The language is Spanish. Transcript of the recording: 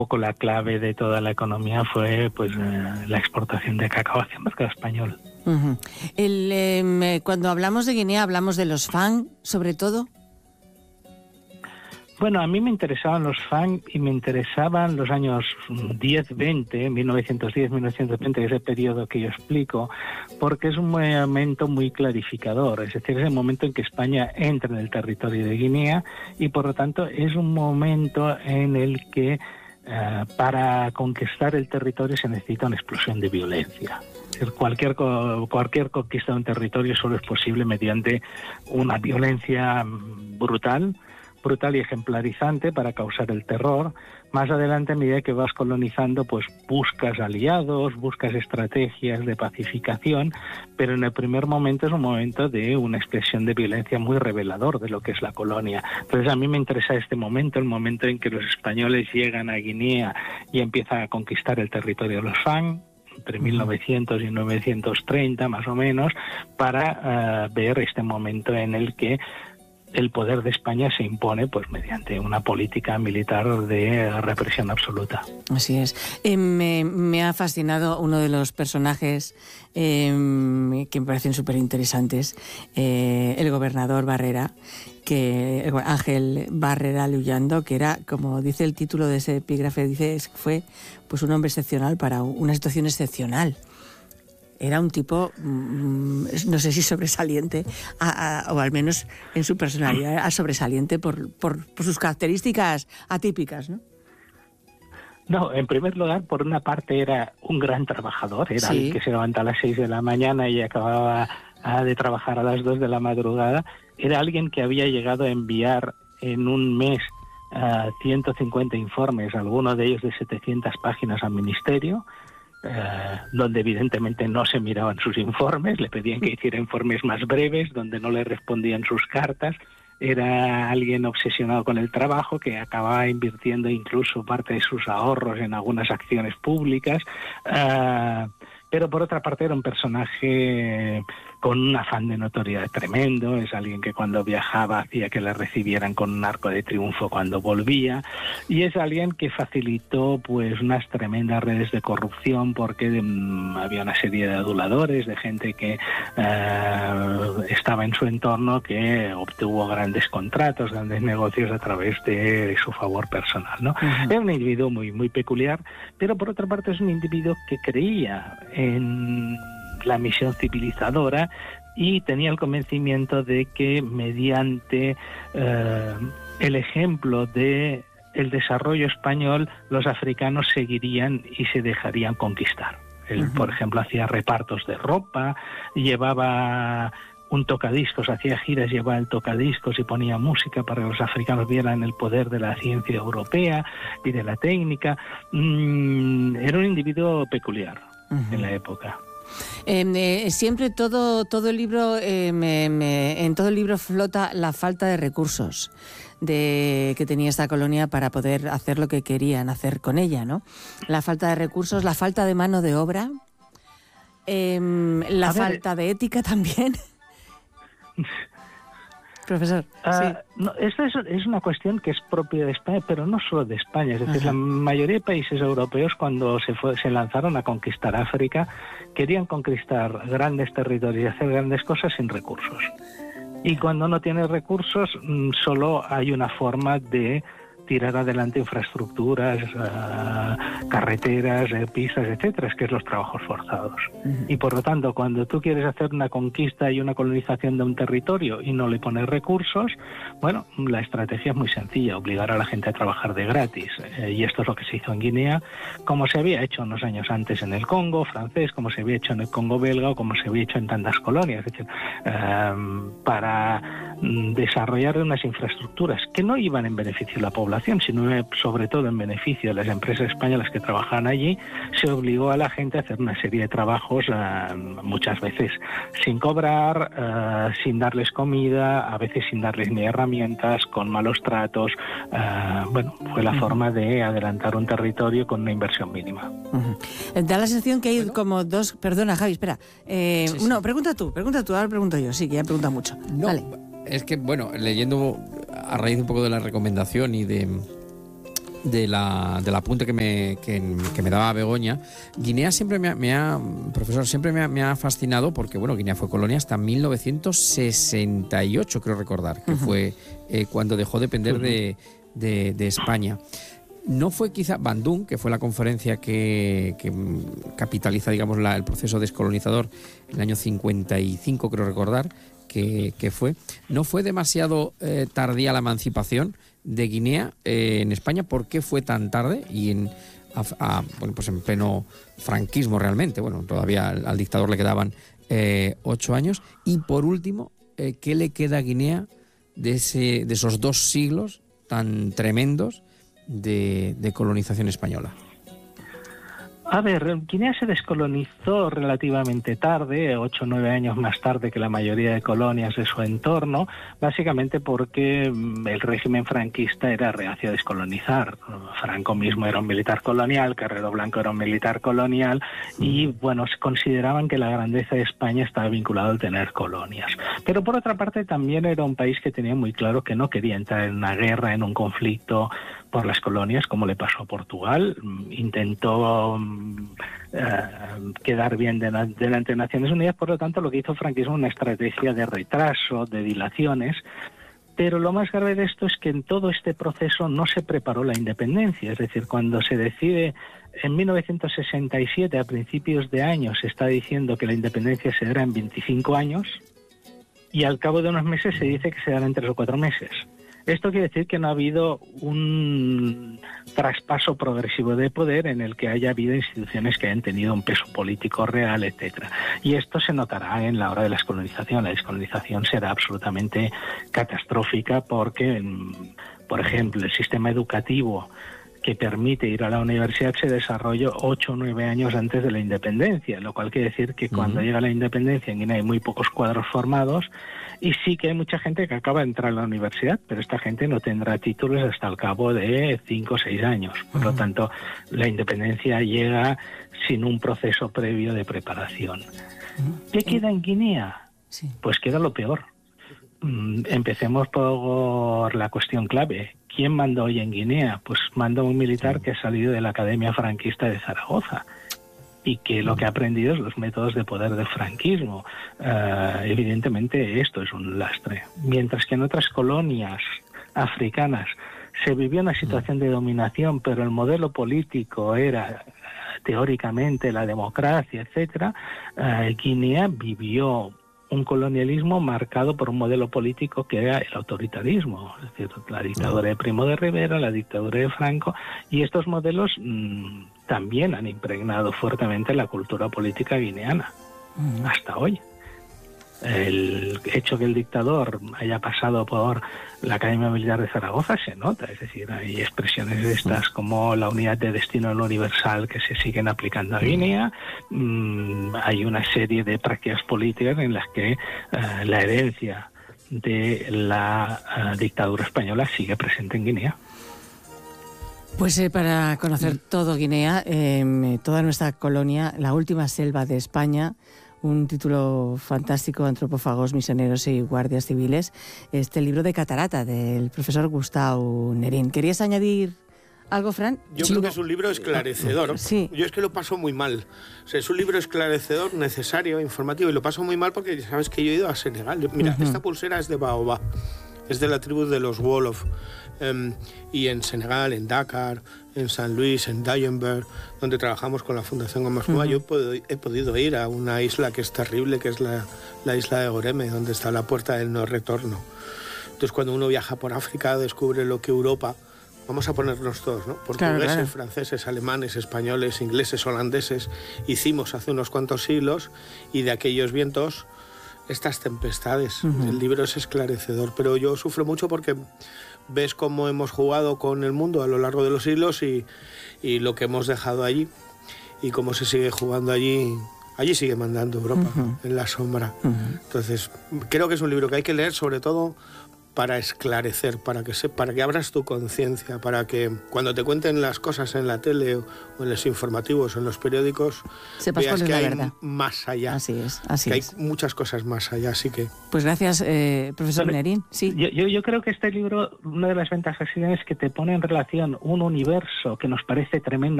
poco la clave de toda la economía fue pues la exportación de cacao hacia el mercado español. Uh-huh. Cuando hablamos de Guinea, hablamos de los Fang, sobre todo. Bueno, a mí me interesaban los Fang y me interesaban los años 10-20, 1910-1920, ese periodo que yo explico, porque es un momento muy clarificador, es decir, es el momento en que España entra en el territorio de Guinea y por lo tanto es un momento en el que para conquistar el territorio se necesita una explosión de violencia. Cualquier conquista de un territorio solo es posible mediante una violencia brutal y ejemplarizante para causar el terror. Más adelante, a medida que vas colonizando, pues buscas aliados, buscas estrategias de pacificación, pero en el primer momento es un momento de una expresión de violencia muy revelador de lo que es la colonia. Entonces a mí me interesa este momento, el momento en que los españoles llegan a Guinea y empiezan a conquistar el territorio de los Fang, entre 1900 y 1930 más o menos, para ver este momento en el que el poder de España se impone pues mediante una política militar de represión absoluta. Así es. Me ha fascinado uno de los personajes que me parecen súper interesantes, el gobernador Barrera, Ángel Barrera Luyando, que era, como dice el título de ese epígrafe, dice, fue pues un hombre excepcional para una situación excepcional. Era un tipo, no sé si sobresaliente, o al menos en su personalidad, era sobresaliente por sus características atípicas, ¿no? No, en primer lugar, por una parte era un gran trabajador, era alguien que se levanta a las 6 de la mañana y acababa de trabajar a las 2 de la madrugada. Era alguien que había llegado a enviar en un mes 150 informes, algunos de ellos de 700 páginas al ministerio, donde evidentemente no se miraban sus informes, le pedían que hiciera informes más breves, donde no le respondían sus cartas. Era alguien obsesionado con el trabajo que acababa invirtiendo incluso parte de sus ahorros en algunas acciones públicas, pero por otra parte era un personaje con un afán de notoriedad tremendo. Es alguien que cuando viajaba hacía que le recibieran con un arco de triunfo cuando volvía, y es alguien que facilitó pues unas tremendas redes de corrupción, porque había una serie de aduladores, de gente que estaba en su entorno, que obtuvo grandes contratos, grandes negocios a través de su favor personal, ¿no? Uh-huh. Era un individuo muy, muy peculiar, pero por otra parte es un individuo que creía en la misión civilizadora y tenía el convencimiento de que mediante el ejemplo de el desarrollo español, los africanos seguirían y se dejarían conquistar. Él, por ejemplo, hacía repartos de ropa, llevaba un tocadiscos, hacía giras, llevaba el tocadiscos y ponía música para que los africanos vieran el poder de la ciencia europea y de la técnica. Era un individuo peculiar en la época. Siempre todo el libro, en todo el libro flota la falta de recursos que tenía esta colonia para poder hacer lo que querían hacer con ella, ¿no? La falta de recursos, la falta de mano de obra, la falta de ética también. Profesor. Sí. No, esta es una cuestión que es propia de España, pero no solo de España. Es decir, la mayoría de países europeos, cuando se lanzaron a conquistar África, querían conquistar grandes territorios y hacer grandes cosas sin recursos. Y cuando no tienes recursos, solo hay una forma de tirar adelante infraestructuras, carreteras, pistas, etcétera, que es los trabajos forzados. Y por lo tanto, cuando tú quieres hacer una conquista y una colonización de un territorio y no le pones recursos, bueno, la estrategia es muy sencilla, obligar a la gente a trabajar de gratis. Y esto es lo que se hizo en Guinea, como se había hecho unos años antes en el Congo francés, como se había hecho en el Congo belga o como se había hecho en tantas colonias. Es decir, para desarrollar unas infraestructuras que no iban en beneficio de la población, sino sobre todo en beneficio de las empresas españolas que trabajaban allí, se obligó a la gente a hacer una serie de trabajos, muchas veces sin cobrar, sin darles comida, a veces sin darles ni herramientas, con malos tratos. Bueno, fue la forma de adelantar un territorio con una inversión mínima. Da la sensación que hay como dos... Perdona, Javi, espera. Sí. No, pregunta tú, ahora pregunto yo. Sí, que ya pregunta mucho. No, vale. Es que, bueno, leyendo a raíz un poco de la recomendación y de del apunte que me daba Begoña. Guinea siempre profesor, siempre me ha fascinado porque, bueno, Guinea fue colonia hasta 1968, creo recordar, que fue cuando dejó de depender de España. No fue quizá Bandung, que fue la conferencia que capitaliza, digamos, el proceso descolonizador en el año 55, creo recordar, que fue. No fue demasiado tardía la emancipación de Guinea en España. ¿Por qué fue tan tarde? Y bueno, pues en pleno franquismo realmente. Bueno, todavía al dictador le quedaban 8 años. Y por último, ¿qué le queda a Guinea de esos 2 siglos tan tremendos de colonización española? A ver, Guinea se descolonizó relativamente tarde, 8 o 9 años más tarde que la mayoría de colonias de su entorno, básicamente porque el régimen franquista era reacio a descolonizar. Franco mismo era un militar colonial, Carrero Blanco era un militar colonial y, bueno, se consideraban que la grandeza de España estaba vinculada al tener colonias. Pero por otra parte también era un país que tenía muy claro que no quería entrar en una guerra, en un conflicto por las colonias, como le pasó a Portugal. Intentó quedar bien delante de Naciones Unidas, por lo tanto lo que hizo el franquismo una estrategia de retraso, de dilaciones, pero lo más grave de esto es que en todo este proceso no se preparó la independencia, es decir, cuando se decide en 1967, a principios de año, se está diciendo que la independencia se dará en 25 años y al cabo de unos meses se dice que se dará en 3 o 4 meses. Esto quiere decir que no ha habido un traspaso progresivo de poder en el que haya habido instituciones que hayan tenido un peso político real, etcétera. Y esto se notará en la hora de la descolonización. La descolonización será absolutamente catastrófica porque, por ejemplo, el sistema educativo que permite ir a la universidad se desarrolló 8 o 9 años antes de la independencia, lo cual quiere decir que cuando llega la independencia en Guinea hay muy pocos cuadros formados y sí que hay mucha gente que acaba de entrar a la universidad, pero esta gente no tendrá títulos hasta el cabo de 5 o 6 años. Por lo tanto, la independencia llega sin un proceso previo de preparación. ¿Qué queda en Guinea? Pues queda lo peor. Empecemos por la cuestión clave. ¿Quién mandó hoy en Guinea? Pues manda un militar que ha salido de la Academia Franquista de Zaragoza y que lo que ha aprendido es los métodos de poder del franquismo. Evidentemente esto es un lastre. Mientras que en otras colonias africanas se vivió una situación de dominación, pero el modelo político era teóricamente la democracia, etcétera, Guinea vivió un colonialismo marcado por un modelo político que era el autoritarismo, es decir, la dictadura de Primo de Rivera, la dictadura de Franco, y estos modelos también han impregnado fuertemente la cultura política guineana, hasta hoy. El hecho que el dictador haya pasado por la Academia Militar de Zaragoza se nota, es decir, hay expresiones de estas como la unidad de destino universal que se siguen aplicando a Guinea. Hay una serie de prácticas políticas en las que la herencia de la dictadura española sigue presente en Guinea. Pues para conocer todo Guinea, toda nuestra colonia, la última selva de España, un título fantástico, Antropófagos, Misioneros y Guardias Civiles, este libro de Catarata, del profesor Gustau Nerín. ¿Querías añadir algo, Fran? Yo creo que es un libro esclarecedor. Sí. Yo es que lo paso muy mal. O sea, es un libro esclarecedor, necesario, informativo, y lo paso muy mal porque sabes que yo he ido a Senegal. Mira, esta pulsera es de Baobab, es de la tribu de los Wolof. Y en Senegal, en Dakar, en San Luis, en Duyenberg, donde trabajamos con la Fundación Gomes Mua, yo he podido ir a una isla que es terrible, que es la isla de Goreme, donde está la puerta del no retorno. Entonces, cuando uno viaja por África, descubre lo que Europa, vamos a ponernos todos, ¿no? Portugueses, claro. Franceses, alemanes, españoles, ingleses, holandeses, hicimos hace unos cuantos siglos, y de aquellos vientos, estas tempestades. El libro es esclarecedor, pero yo sufro mucho porque ves cómo hemos jugado con el mundo a lo largo de los siglos y lo que hemos dejado allí y cómo se sigue jugando allí. Allí sigue mandando Europa, en la sombra. Entonces, creo que es un libro que hay que leer, sobre todo para esclarecer, para que abras tu conciencia, para que cuando te cuenten las cosas en la tele o en los informativos o en los periódicos, sepas veas cuál es que la hay verdad. más allá. Así es, que hay muchas cosas más allá, así que... Pues gracias, profesor Nerín. Sí. Yo creo que este libro, una de las ventajas que tiene es que te pone en relación un universo que nos parece tremendo